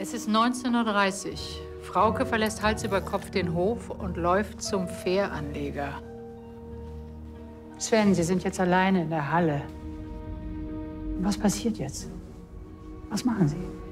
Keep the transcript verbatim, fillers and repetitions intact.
Es ist neunzehn Uhr dreißig. Frauke verlässt Hals über Kopf den Hof und läuft zum Fähranleger. Sven, Sie sind jetzt alleine in der Halle. Was passiert jetzt? Was machen Sie?